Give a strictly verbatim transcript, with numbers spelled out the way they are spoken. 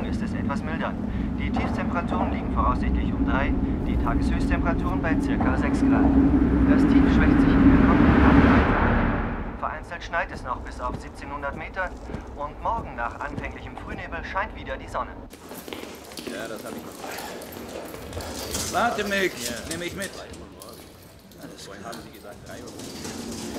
ist es etwas milder. Die Tiefstemperaturen liegen voraussichtlich um drei, die Tageshöchsttemperaturen bei ca. sechs Grad. Das Tief schwächt sich in der kommenden Nacht weiter. Vereinzelt schneit es noch bis auf siebzehnhundert Meter und morgen nach anfänglichem Frühnebel scheint wieder die Sonne. Ja, das habe ich noch. Warte, Mick. Nehme ich mit. Alles klar. Haben Sie gesagt, drei Uhr?